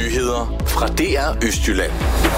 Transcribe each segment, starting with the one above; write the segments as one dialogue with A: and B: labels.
A: Nyheder fra DR Østjylland.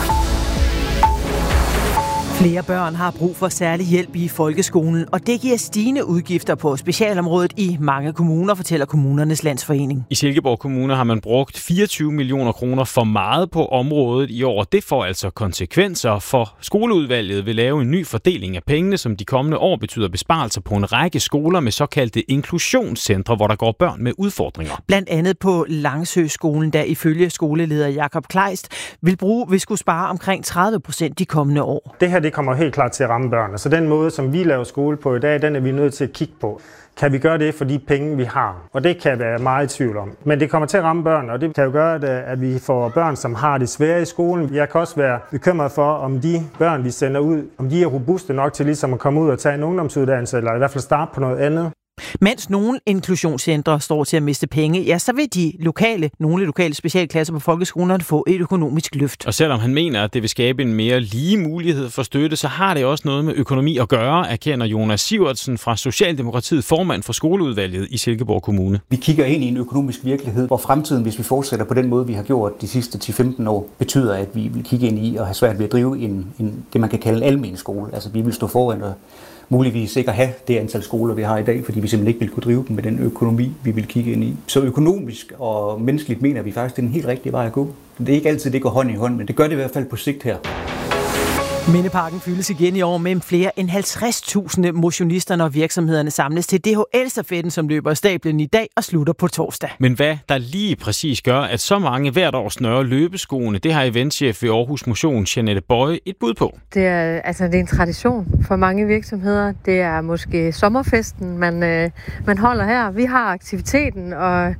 B: Flere børn har brug for særlig hjælp i folkeskolen, og det giver stigende udgifter på specialområdet i mange kommuner, fortæller Kommunernes Landsforening.
C: I Silkeborg Kommune har man brugt 24 millioner kroner for meget på området i år. Det får altså konsekvenser, for skoleudvalget vil lave en ny fordeling af pengene, som de kommende år betyder besparelser på en række skoler med såkaldte inklusionscentre, hvor der går børn med udfordringer.
B: Blandt andet på Langsøskolen, der ifølge skoleleder Jakob Kleist vil skulle spare omkring 30% de kommende år.
D: Det kommer helt klart til at ramme børnene. Så den måde, som vi laver skole på i dag, den er vi nødt til at kigge på. Kan vi gøre det for de penge, vi har? Og det kan jeg være meget i tvivl om. Men det kommer til at ramme børn, og det kan jo gøre, at vi får børn, som har det svære i skolen. Jeg kan også være bekymret for, om de børn, vi sender ud, om de er robuste nok til ligesom at komme ud og tage en ungdomsuddannelse, eller i hvert fald starte på noget andet.
B: Mens nogle inklusionscentre står til at miste penge, ja, så vil nogle lokale specialklasser på folkeskolerne få et økonomisk løft.
C: Og selvom han mener, at det vil skabe en mere lige mulighed for støtte, så har det også noget med økonomi at gøre, erkender Jonas Sivertsen fra Socialdemokratiet, formand for skoleudvalget i Silkeborg Kommune.
E: Vi kigger ind i en økonomisk virkelighed, hvor fremtiden, hvis vi fortsætter på den måde, vi har gjort de sidste 10-15 år, betyder, at vi vil kigge ind i og have svært ved at drive det, man kan kalde en almen skole. Altså vi vil stå foran og muligvis ikke have det antal skoler, vi har i dag, fordi vi simpelthen ikke vil kunne drive dem med den økonomi, vi vil kigge ind i. Så økonomisk og menneskeligt mener vi faktisk, det er den helt rigtige vej at gå. Det er ikke altid, det går hånd i hånd, men det gør det i hvert fald på sigt her.
B: Mindeparken fyldes igen i år med flere end 50.000 motionister, når virksomhederne samles til DHL-stafetten, som løber af stablen i dag og slutter på torsdag.
C: Men hvad der lige præcis gør, at så mange hvert år snører løbeskoene, det har eventchef ved Aarhus Motion, Jeanette Bøje, et bud på.
F: Det er en tradition for mange virksomheder. Det er måske sommerfesten, man holder her. Vi har aktiviteten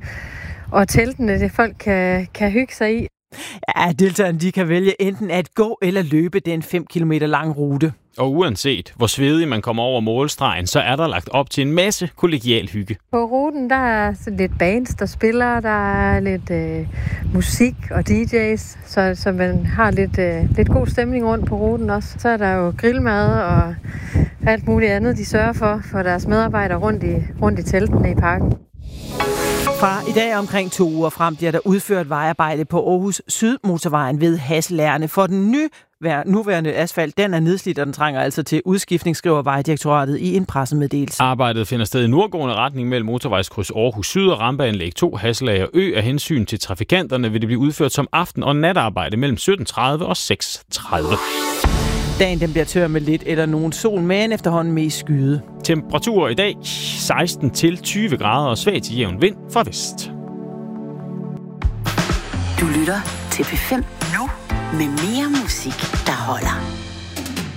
F: og teltene, det folk kan hygge sig i.
B: Ja, deltagerne de kan vælge enten at gå eller løbe den 5 km lange rute.
C: Og uanset hvor svedig man kommer over målstregen, så er der lagt op til en masse kollegial hygge.
F: På ruten der er lidt bands, der spiller, der er lidt musik og DJ's, så man har lidt god stemning rundt på ruten også. Så er der jo grillmad og alt muligt andet, de sørger for deres medarbejdere rundt i teltene i parken.
B: Fra i dag omkring 2 uger frem bliver der udført vejarbejde på Aarhus Sydmotorvejen ved Hasselærne. For den nuværende asfalt, den er nedslidt, og den trænger altså til udskiftning, skriver Vejdirektoratet i en pressemeddelelse.
C: Arbejdet finder sted i nordgående retning mellem motorvejskryds Aarhus Syd og rampeanlæg 2 Hasselager Ø. Af hensyn til trafikanterne vil det blive udført som aften- og natarbejde mellem 17.30 og 6.30.
B: Dagen den bliver tør med lidt eller nogen sol, men efterhånden mest skyde.
C: Temperaturer i dag 16-20 grader og svag til jævn vind fra vest.
G: Du lytter til P5 nu med mere musik.